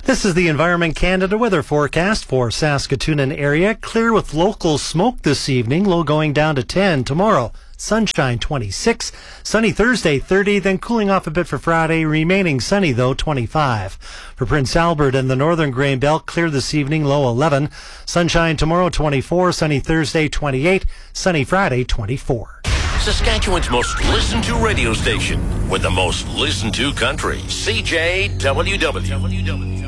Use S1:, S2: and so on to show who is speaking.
S1: This is the Environment Canada weather forecast for Saskatoon and area. Clear with local smoke this evening, low going down to 10 tomorrow. Sunshine 26, sunny Thursday 30, then cooling off a bit for Friday, remaining sunny though 25. For Prince Albert and the Northern Grain Belt, clear this evening, low 11. Sunshine tomorrow 24, sunny Thursday 28, sunny Friday 24.
S2: Saskatchewan's most listened to radio station with the most listened to country, CJWW.